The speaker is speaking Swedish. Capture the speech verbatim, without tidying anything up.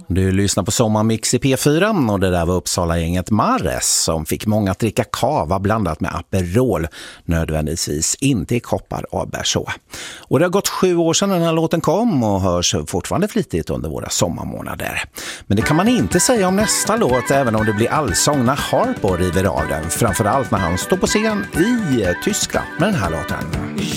Du lyssnar på Sommarmix i P fyra och det där var Uppsala-gänget Mares som fick många att dricka kava blandat med Aperol, nödvändigtvis inte i koppar av bärså. Och det har gått sju år sedan den här låten kom och hörs fortfarande flitigt under våra sommarmånader. Men det kan man inte säga om nästa låt, även om det blir allsång när Harpo river av den, framförallt när han står på scen i Tyskland med den här låten.